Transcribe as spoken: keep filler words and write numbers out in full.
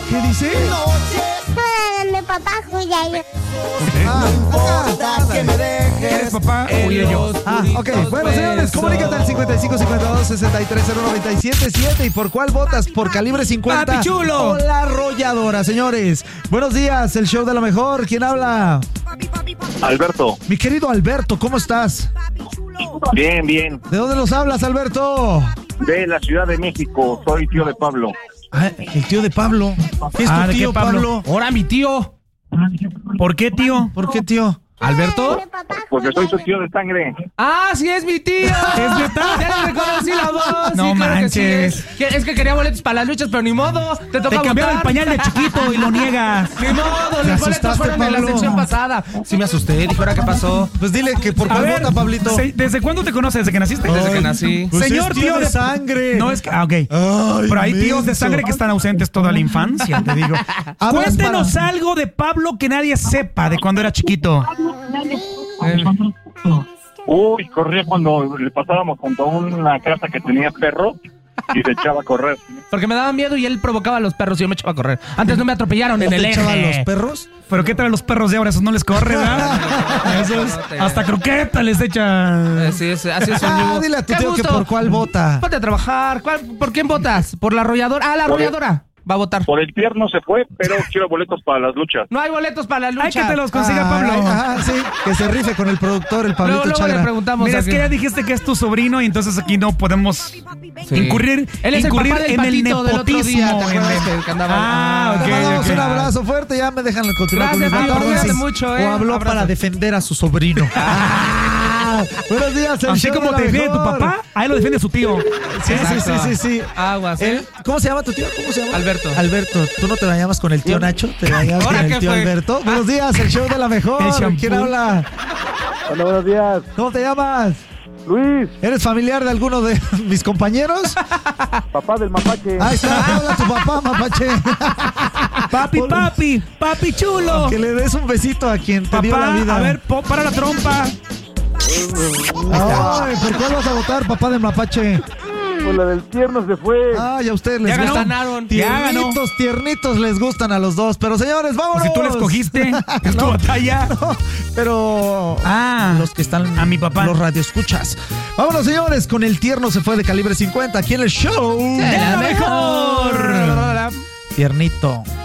¿Qué dice? Mi papá Julia. Ah, importa que me dejes. ¿Eres papá? Julia yo. Ah, ok. Bueno, señores, comunícate al cincuenta y cinco cincuenta y dos sesenta y tres cero noventa y siete siete. ¿Y por cuál votas? ¿Por Calibre cincuenta? ¡Papi chulo! O La Arrolladora, señores. Buenos días, el show de lo mejor. ¿Quién habla? Alberto. Mi querido Alberto, ¿cómo estás? Bien, bien. ¿De dónde nos hablas, Alberto? De la Ciudad de México. Soy tío de Pablo. Ah, el tío de Pablo. ¿Qué es tu Ah, ¿de tío, qué, Pablo? Pablo? Ahora mi tío. ¿Por qué, tío? ¿Por qué, tío? ¿Alberto? Porque soy su tío de sangre. ¡Ah, sí es mi tío! ¿Es neta? ¡Ya le reconocí la voz! No sí, claro que sí manches. es. Que- es que quería boletos para las luchas, pero ni modo. Te toca Te cambiaron el votar. pañal de chiquito y lo niegas. Ni modo, los boletos asustaste, fueron en la Pablo? sección pasada. Sí me asusté, dije, ¿ahora qué pasó? Pues dile que por A cuál ver, vota, Pablito. se- ¿desde cuándo te conoces? ¿Desde que naciste? Desde que nací. Pues Señor es tío tío de de- sangre. No, es que... Ah, ok. Ay, Pero hay tíos de menso. sangre que están ausentes toda la infancia, te digo. Hablas Cuéntenos para- algo de Pablo que nadie sepa de cuando era chiquito. Uy, corría cuando le pasábamos junto a una casa que tenía perro y se echaba a correr. Porque me daba miedo y él provocaba a los perros y yo me echaba a correr. Antes no me atropellaron en ¿Te el echaban eje. los perros? ¿Pero qué traen los perros de ahora? Esos no les corre, ¿verdad? Esos hasta croqueta les echan. Así es, así es. Ah, amigo. dile a tu ¡Qué tío que gusto! por cuál vota. Ponte a trabajar. ¿Cuál- ¿Por quién votas? ¿Por la arrolladora? Ah, la Por el- arrolladora. Va a votar. Por el tierno se fue, pero quiero boletos para las luchas. No hay boletos para la Hay lucha. que te los consiga Pablo. Ay, ajá, sí, que se rife con el productor, el Pablito Luego, luego le Chagra. preguntamos. Mira, a es que quién. ya dijiste que es tu sobrino y entonces aquí no podemos Sí. incurrir, Él es el incurrir papá del en el patito del otro nepotismo. día, ¿te acuerdas en el- que- que andaba- Ah, ok, Le mandamos ok. un abrazo fuerte, ya me dejan continuar Gracias, con mis Pablo, botones. cuídate mucho, eh. O habló Abrazo. para defender a su sobrino. Ah, buenos días, el Así show como de te la defiende tu mejor. papá, ahí lo defiende su tío. Sí, sí, sí, Exacto. sí, sí. Aguas, ¿eh? El- ¿Cómo se llama tu tío? ¿Cómo se llama? Alberto. Alberto, ¿tú no te la llamas con el tío Nacho? ¿Te la llamas con ¿Ahora el qué tío fue? Alberto? Buenos días, el show de la El mejor. shampoo. ¿Quién habla? Hola, buenos días. ¿Cómo te llamas? Luis, ¿Eres familiar de alguno de mis compañeros? papá del mapache. Ahí está, habla tu papá, mapache. Papi, papi, papi chulo. Que le des un besito a quien te dio la Papá, vida. a ver, po- para la trompa. Ay, ¿por cuál vas a votar, papá de mapache? Pues la del tierno se fue. Ay, a ustedes les Ya ganó. gustan. Ganaron. Ya ganó. Tiernitos, tiernitos les gustan a los dos. Pero señores, vámonos. Pues si tú la escogiste, es tu No, batalla. no, pero Ah, los que están a mi papá. los radioescuchas. Vámonos, señores, con el tierno se fue de Calibre cincuenta aquí en el show. De la mejor. Tiernito.